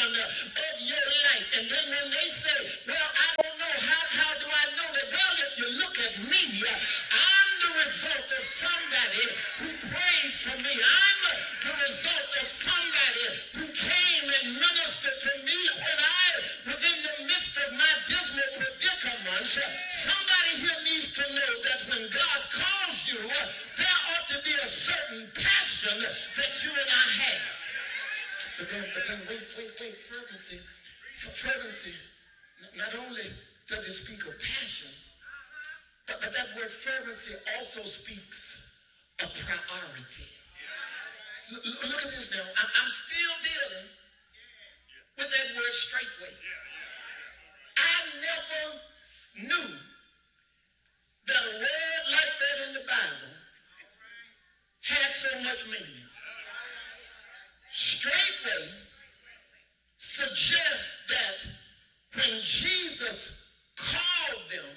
foundation of your life. And then when they say, well, I don't know, how do I know that? Well, if you look at me, I'm the result of somebody who prayed for me. I'm the result of somebody who came and ministered to me when I was in the midst of my dismal predicaments. Somebody here needs to know that when God calls you, there ought to be a certain passion that you and I have. But then wait, fervency. Fervency, not only does it speak of passion, but that word fervency also speaks of priority. Look at this now. I'm still dealing with that word straightway. I never knew that a word like that in the Bible had so much meaning. Straightway suggests that when Jesus called them,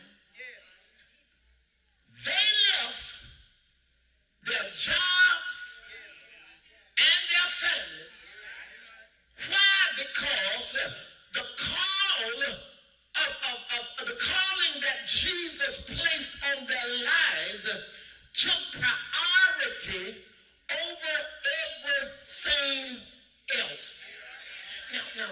they left their jobs and their families. Why? Because the call of the calling that Jesus placed on their lives took priority over everything else. No.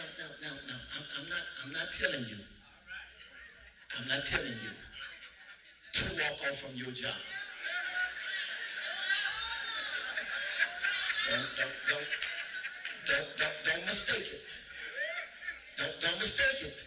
I'm not telling you. I'm not telling you to walk off from your job. Don't mistake it. Don't mistake it.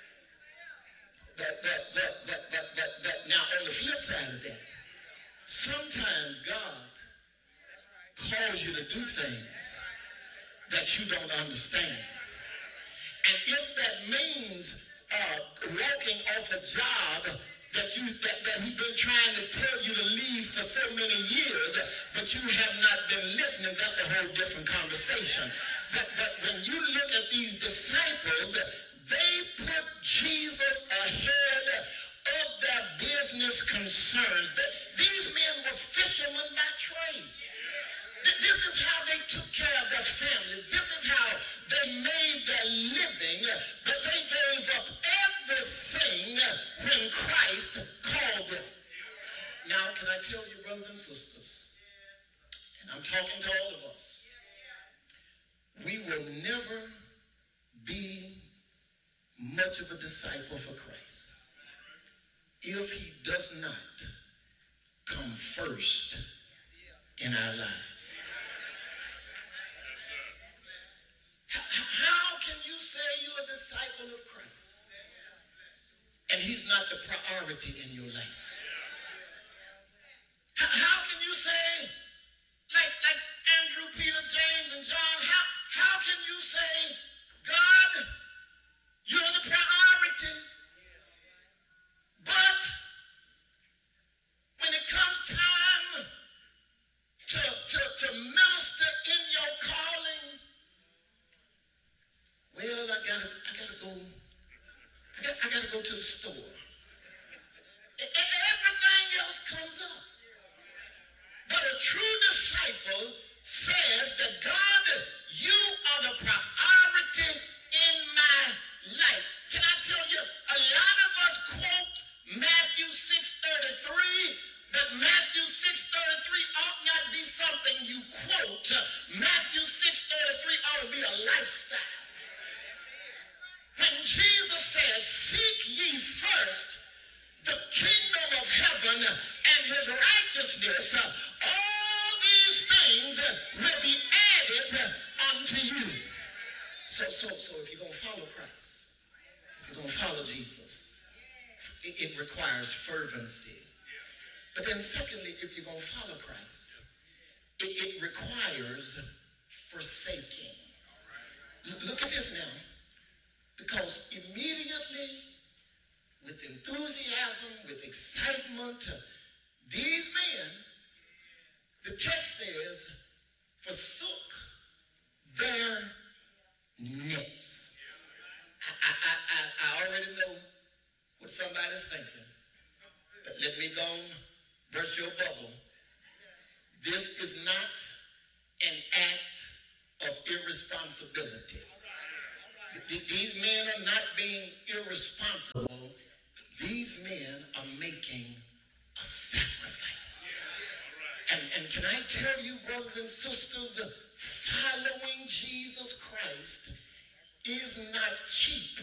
But now on the flip side of that, sometimes God calls you to do things that you don't understand. And if that means walking off a job that he's been trying to tell you to leave for so many years, but you have not been listening, that's a whole different conversation. But when you look at these disciples, they put Jesus ahead of their business concerns. These men were fishermen by trade. This is how they took care of their families. This is how they made their living. But they gave up everything when Christ called them. Now, can I tell you, brothers and sisters, and I'm talking to all of us, we will never be much of a disciple for Christ if he does not come first in our lives. How can you say you're a disciple of Christ and he's not the priority in your life? How can you say, like Andrew, Peter, James, and John, how can you say, God, you're the priority, but when it comes time to minister in your calling, well, I gotta go to the store. Everything else comes up. But a true disciple says that God, you are the priority in my life. Can I tell you, a lot of us quote Matthew 6:33, but Matthew 6:33 ought not be something you quote. Matthew 6:33 ought to be a lifestyle. When Jesus says, seek ye first the kingdom of heaven and his righteousness, all these things will be added unto you. So if you're going to follow Christ, if you're going to follow Jesus, it requires fervency. But then secondly, if you're going to follow Christ, it requires forsaking. Look at this now. Because immediately, with enthusiasm, with excitement, these men, the text says, forsook their nets. I already know what somebody's thinking, but let me go burst your bubble. This is not an act of irresponsibility. These men are not being irresponsible. These men are making a sacrifice. And can I tell you, brothers and sisters, following Jesus Christ is not cheap.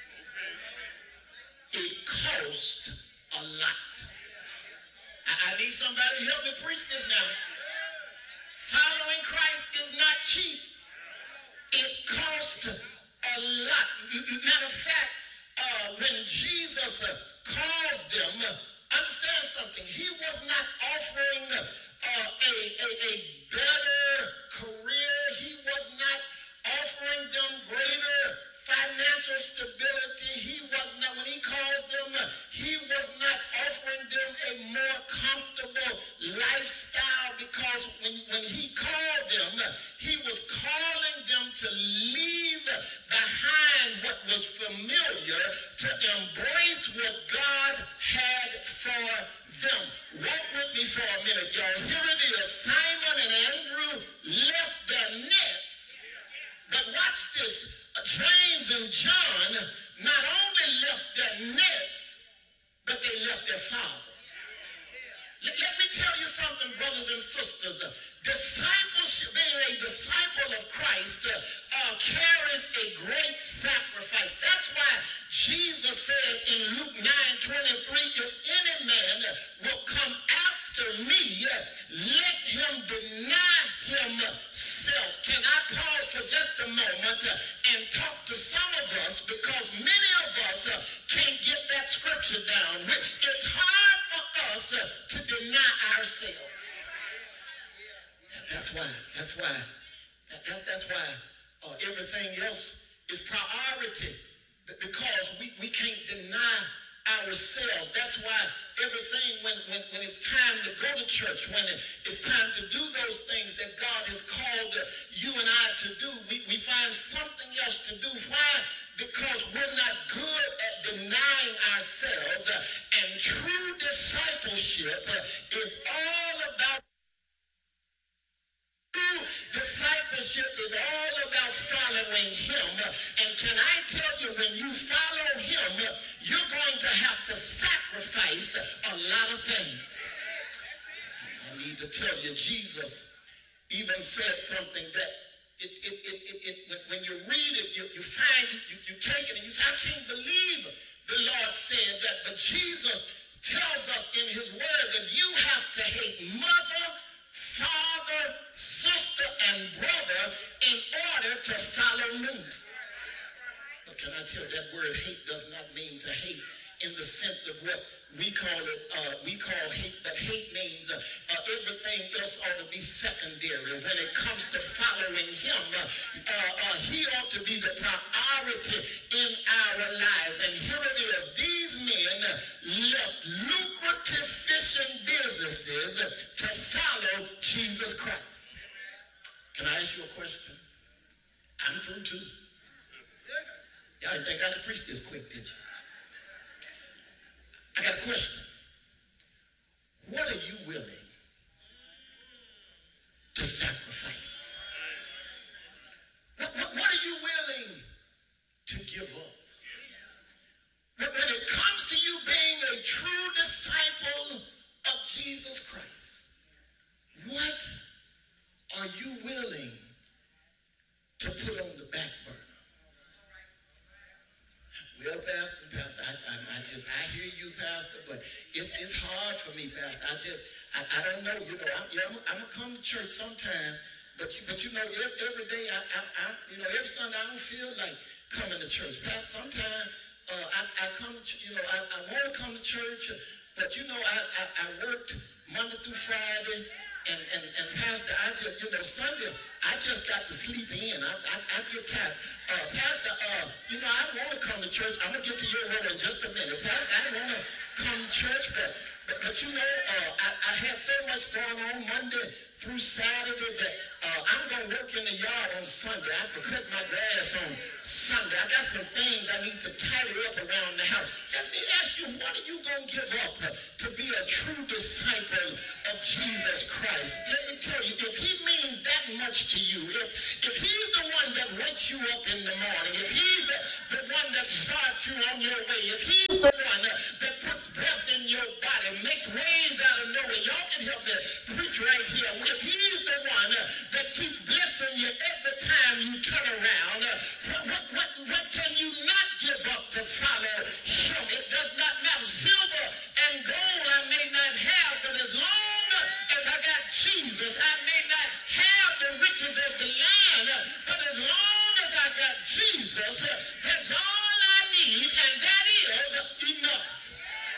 It costs a lot. I need somebody to help me preach this now. Following Christ is not cheap. It costs a lot. Matter of fact, when Jesus calls them, understand something. He was not offering a better career. He was not offering them greater financial stability. He was not, when he calls them, he was not offering them a more comfortable lifestyle, because when he called them, he was calling them to leave behind what was familiar, to embrace what God had for them. Walk with me for a minute, y'all. Here it is. Simon and Andrew left their nets, but watch this. James and John not only left their nets, but they left their father. Let me tell you something, brothers and sisters. Discipleship, being a disciple of Christ, carries a great sacrifice. That's why Jesus said in Luke 9:23, if any man will come after me, let him deny himself. Can I pause for just a moment and talk to some of us, because many of us can't get that scripture down. It's hard for us to deny ourselves. That's why everything else is priority, because we can't deny ourselves. That's why everything, when it's time to go to church, when it's time to do those things that God has called you and I to do, we find something else to do. Why? Because we're not good at denying ourselves, and true discipleship is all about discipleship is all about following him. And can I tell you, when you follow him, you're going to have to sacrifice a lot of things. I need to tell you, Jesus even said something that when you read it, you find, you take it and you say, I can't believe the Lord said that. But Jesus tells us in his word that you have to hate mother, father, sister, and brother in order to follow me. But can I tell you, that word hate does not mean to hate in the sense of what we call hate, but hate means everything else ought to be secondary. When it comes to following him, he ought to be the priority in our lives. And here it is. These men left lucrative fishing businesses to follow Jesus Christ. Can I ask you a question? I'm through too. Y'all didn't think I could preach this quick, did you? I got a question. What are you willing to sacrifice? What are you willing to give up? When it comes to you being a true disciple of Jesus Christ, what are you willing to put on the back burner? Well, Pastor, I hear you, Pastor, but it's hard for me, Pastor. I don't know. You know, I'm gonna come to church sometime, but you know, every day, every Sunday I don't feel like coming to church. Pastor, sometimes I come, I want to come to church, but you know, I worked Monday through Friday. And Pastor, Sunday, I just got to sleep in. I get tired. Pastor, I want to come to church. I'm going to get to your word in just a minute. Pastor, I want to come to church, but I had so much going on Monday through Saturday that I'm going to work in the yard on Sunday. I can cut my grass on Sunday. I got some things I need to tidy up around the house. Let me ask you, what are you going to give up to be a true disciple of Jesus Christ? Let me tell you, if he means that much to you, if he's the one that wakes wakes you up in the morning, if he's the one that starts you on your way, if he's the one that puts breath in your body, makes ways out of nowhere, y'all can help me preach right here. If he's the one that keeps blessing you every time you turn around, what can you not give up to follow him? It does not matter. Silver and gold I may not have, but as long as I got Jesus, I may not have the riches of the land, but as long as I got Jesus, that's all I need, and that is enough.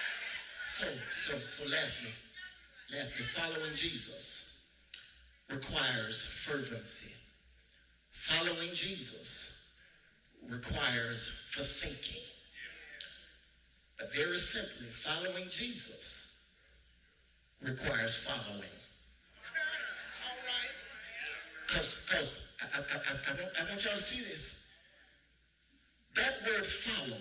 So lastly, following Jesus requires fervency. Following Jesus requires forsaking. But very simply, following Jesus requires following. Because I want y'all to see this. That word follow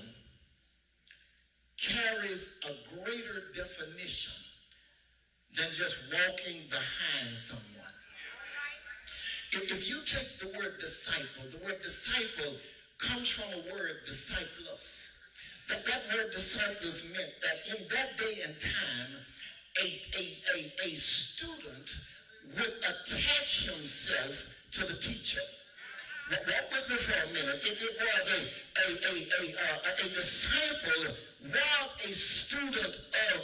carries a greater definition than just walking behind someone. If you take the word disciple comes from a word disciples. That word disciples meant that in that day and time, a student would attach himself to the teacher. Now, walk with me for a minute. It was a disciple was a student of